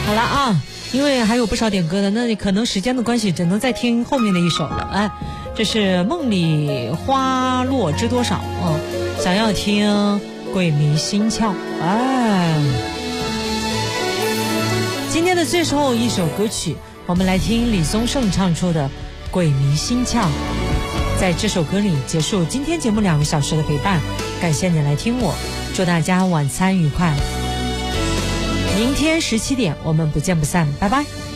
好了啊，因为还有不少点歌的，那你可能时间的关系只能再听后面的一首了。哎，这是梦里花落知多少想要听鬼迷心窍。哎，今天的最后一首歌曲，我们来听李宗盛唱出的《鬼迷心窍》。在这首歌里结束今天节目2个小时的陪伴，感谢你来听我，祝大家晚餐愉快。明天17点我们不见不散，拜拜。